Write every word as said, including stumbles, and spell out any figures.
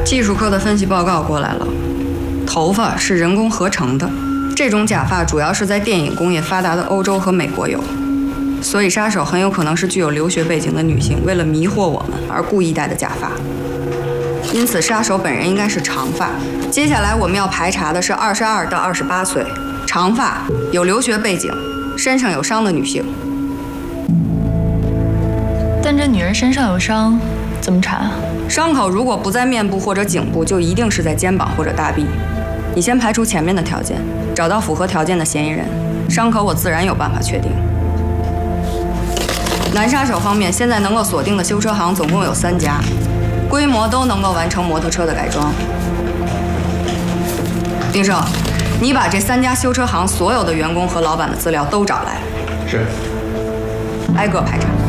技术科的分析报告过来了，头发是人工合成的，这种假发主要是在电影工业发达的欧洲和美国有，所以杀手很有可能是具有留学背景的女性，为了迷惑我们而故意戴的假发。因此，杀手本人应该是长发。接下来我们要排查的是二十二到二十八岁，长发、有留学背景、身上有伤的女性。 但这女人身上有伤，怎么查？ 伤口如果不在面部或者颈部，就一定是在肩膀或者大臂。你先排除前面的条件，找到符合条件的嫌疑人，伤口我自然有办法确定。男杀手方面，现在能够锁定的修车行总共有三家，规模都能够完成摩托车的改装。丁胜，你把这三家修车行所有的员工和老板的资料都找来。 是。 挨个排查。